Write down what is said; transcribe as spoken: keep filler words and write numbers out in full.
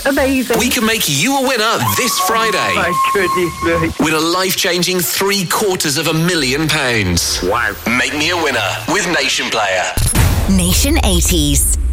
Amazing. We can make you a winner this Friday. Oh, my goodness me. With a life-changing three quarters of a million pounds. Wow. Make me a winner with Nation Player. Nation eighties.